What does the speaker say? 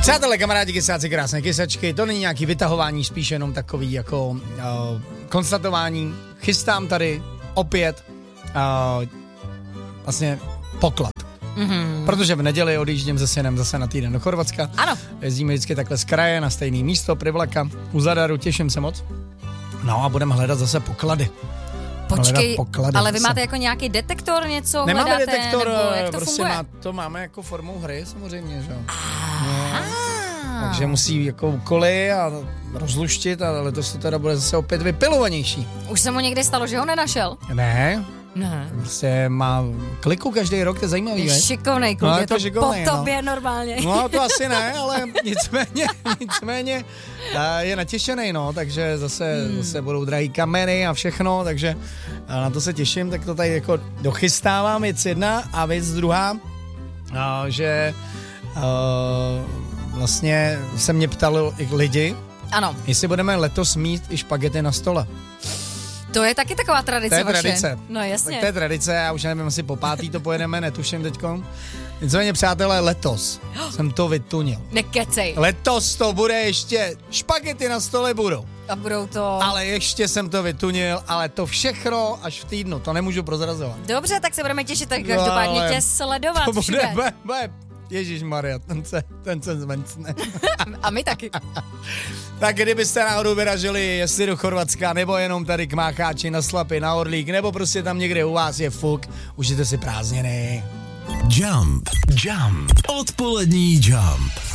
Přátelé, kamarádi, kysáci, krásné kysačky, to není nějaký vytahování, spíš jenom takový jako konstatování. Chystám tady opět vlastně poklad. Mm-hmm. Protože v neděli odjíždím se synem zase na týden do Chorvatska. Ano. Jezdíme vždycky takhle z kraje na stejné místo, Privlaka, u Zadaru, těším se moc. No a budeme hledat zase poklady. Počkej, ale vy máte jako nějaký detektor, něco nemáme hledáte, detektor, nebo jak to prostě funguje? to máme jako formou hry samozřejmě, že jo. Takže musí jako úkoly a rozluštit, ale letos to teda bude zase opět vypilovanější. Už se mu někdy stalo, že ho nenašel? Ne. Prostě má kliku každý rok, to je zajímavý, je šikovnej kluk, no, je to šikovnej, po tobě normálně. No to asi ne, ale nicméně je natěšený, no, takže zase budou drahý kameny a všechno, takže na to se těším, tak to tady jako dochystávám, věc jedna a věc druhá, že vlastně se mě ptali i lidi, ano, jestli budeme letos mít i špagety na stole. To je taky taková tradice. To je tradice. No jasně. Tak to je tradice, já už nevím, asi po pátý to pojedeme, netuším teďkon. Nicméně, přátelé, letos jsem to vytunil. Nekecej. Letos to bude ještě, špagety na stole budou. A budou to... Ale ještě jsem to vytunil, ale to všechno až v týdnu, to nemůžu prozrazovat. Dobře, tak se budeme těšit, tak každopádně tě sledovat. To bude Ježišmarja, ten se zvencne. A my taky. Tak kdybyste náhodou vyražili, jestli do Chorvatska, nebo jenom tady k Mácháči, na Slapy, na Orlík, nebo prostě tam někde u vás je fuk, užijte si prázdniny. Jump. Odpolední Jump.